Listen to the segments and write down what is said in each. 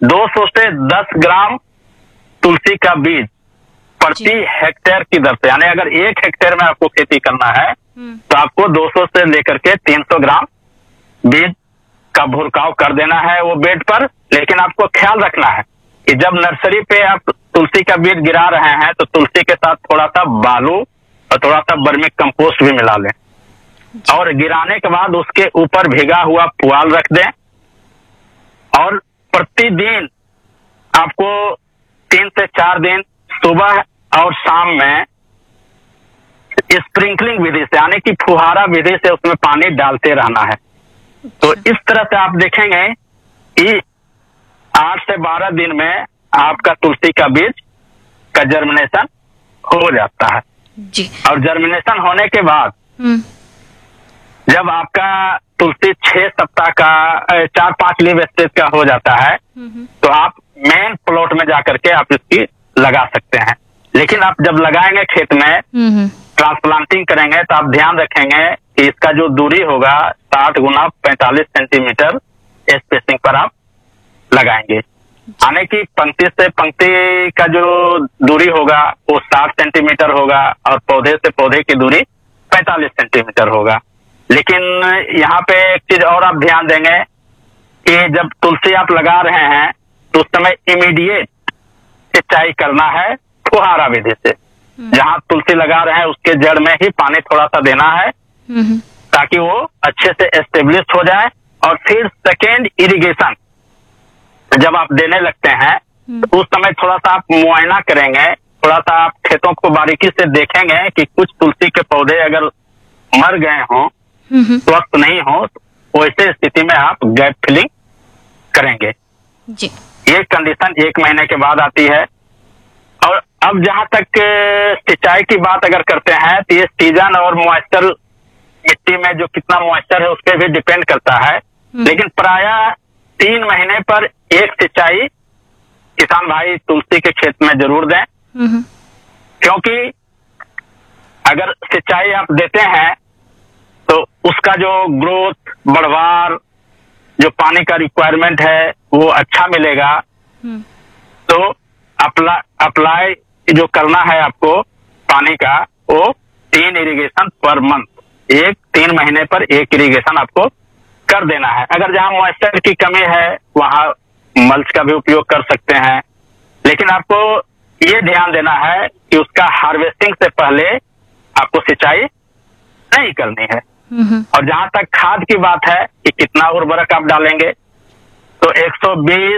200 से 10 ग्राम तुलसी का बीज प्रति हेक्टेयर की दर से, यानी अगर 1 हेक्टेयर में आपको खेती करना है तो आपको 200 से लेकर के 300 ग्राम बीज का भुरकाव कर देना है वो बेड पर। लेकिन आपको ख्याल रखना है कि जब नर्सरी पे आप तुलसी का बीज गिरा रहे हैं तो तुलसी के साथ थोड़ा सा बालू और थोड़ा सा वर्मी कंपोस्ट भी मिला लें, और गिराने के बाद उसके ऊपर भीगा हुआ पुआल रख दें। और प्रतिदिन आपको 3 से 4 दिन सुबह और शाम में स्प्रिंकलिंग विधि से, यानी कि फुहारा विधि से उसमें पानी डालते रहना है। तो इस तरह से आप देखेंगे कि 8 से 12 दिन में आपका तुलसी का बीज का जर्मिनेशन हो जाता है जी। और जर्मिनेशन होने के बाद जब आपका तुलसी 6 सप्ताह का 4-5 लीव स्टेज का हो जाता है तो आप मेन प्लॉट में जाकर के आप इसकी लगा सकते हैं। लेकिन आप जब लगाएंगे खेत में ट्रांसप्लांटिंग करेंगे तो आप ध्यान रखेंगे कि इसका जो दूरी होगा 60 गुना 45 सेंटीमीटर स्पेसिंग पर आप लगाएंगे, यानी कि पंक्ति से पंक्ति का जो दूरी होगा वो 60 सेंटीमीटर होगा और पौधे से पौधे की दूरी 45 सेंटीमीटर होगा। लेकिन यहाँ पे एक चीज और आप ध्यान देंगे कि जब तुलसी आप लगा रहे हैं तो उस समय इमीडिएट सिंचाई करना है फुहारा विधि से। जहाँ तुलसी लगा रहे हैं उसके जड़ में ही पानी थोड़ा सा देना है ताकि वो अच्छे से एस्टेब्लिश हो जाए। और फिर सेकेंड इरिगेशन जब आप देने लगते हैं तो उस समय थोड़ा सा आप मुआयना करेंगे, थोड़ा सा आप खेतों को बारीकी से देखेंगे कि कुछ तुलसी के पौधे अगर मर गए हों, स्वस्थ नहीं हो, तो वैसे स्थिति में आप गैप फिलिंग करेंगे जी। ये कंडीशन 1 महीने के बाद आती है। और अब जहां तक सिंचाई की बात अगर करते हैं तो ये सीजन और मॉइस्चर, मिट्टी में जो कितना मॉइस्चर है उस पर भी डिपेंड करता है। लेकिन प्रायः 3 महीने पर एक सिंचाई किसान भाई तुलसी के खेत में जरूर दें, क्योंकि अगर सिंचाई आप देते हैं तो उसका जो ग्रोथ, बढ़वार, जो पानी का रिक्वायरमेंट है वो अच्छा मिलेगा। तो अप्लाई जो करना है आपको पानी का वो 3 इरिगेशन पर मंथ, 3 महीने पर 1 इरिगेशन आपको कर देना है। अगर जहां मॉइस्चर की कमी है वहां मल्च का भी उपयोग कर सकते हैं। लेकिन आपको ये ध्यान देना है कि उसका हार्वेस्टिंग से पहले आपको सिंचाई नहीं करनी है। और जहां तक खाद की बात है कि कितना उर्वरक आप डालेंगे, तो 120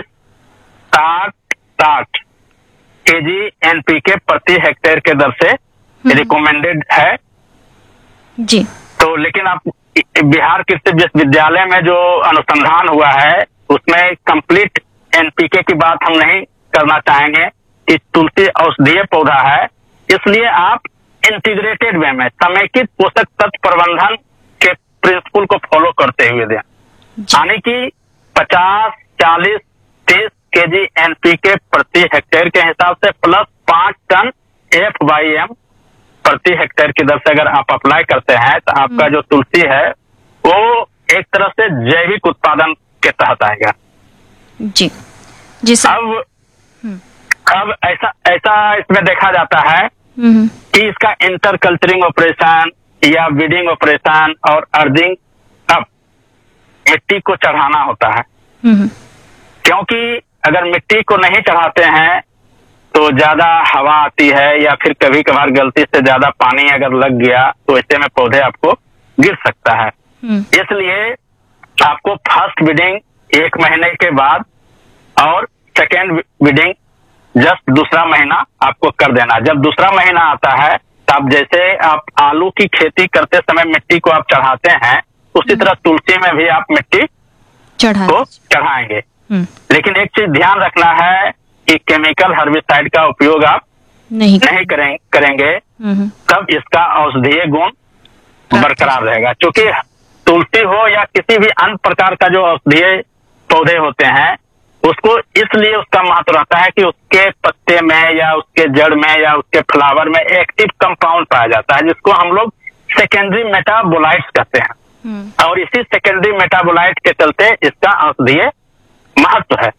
60 केजी एनपीके प्रति हेक्टेयर के दर से रिकमेंडेड है जी। तो लेकिन आप बिहार कृषि विश्वविद्यालय में जो अनुसंधान हुआ है उसमें कंप्लीट एनपीके की बात हम नहीं करना चाहेंगे। इस तुलसी औषधीय पौधा है, इसलिए आप इंटीग्रेटेड वे में समेकित पोषक तत्व प्रबंधन के प्रिंसिपल को फॉलो करते हुए दें, यानी कि 50, 40, 30 केजी एनपीके प्रति हेक्टेयर के हिसाब से प्लस 5 टन FYM प्रति हेक्टेयर की दर से अगर आप अप्लाई करते हैं तो आपका जो तुलसी है वो एक तरह से जैविक उत्पादन के तहत आएगा जी जी सर। अब ऐसा इसमें देखा जाता है कि इसका इंटरकल्चरिंग ऑपरेशन या बीडिंग ऑपरेशन और अर्जिंग अब मिट्टी को चढ़ाना होता है, क्योंकि अगर मिट्टी को नहीं चढ़ाते हैं तो ज्यादा हवा आती है या फिर कभी कभार गलती से ज्यादा पानी अगर लग गया तो ऐसे में पौधे आपको गिर सकता है। इसलिए आपको फर्स्ट बीडिंग 1 महीने के बाद और सेकेंड बीडिंग जस्ट दूसरा महीना आपको कर देना। जब दूसरा महीना आता है तब जैसे आप आलू की खेती करते समय मिट्टी को आप चढ़ाते हैं उसी तरह तुलसी में भी आप मिट्टी को चढ़ाएंगे। लेकिन एक चीज ध्यान रखना है कि केमिकल हर्बिसाइड का उपयोग आप नहीं करेंगे तब इसका औषधीय गुण बरकरार रहेगा। क्योंकि तुलसी हो या किसी भी अन्य प्रकार का जो औषधीय पौधे होते हैं उसको इसलिए उसका महत्व रहता है कि उसके पत्ते में या उसके जड़ में या उसके फ्लावर में एक्टिव कंपाउंड पाया जाता है जिसको हम लोग सेकेंडरी मेटाबोलाइट्स कहते हैं। और इसी सेकेंडरी मेटाबोलाइट के चलते इसका औषधीय महत्व है।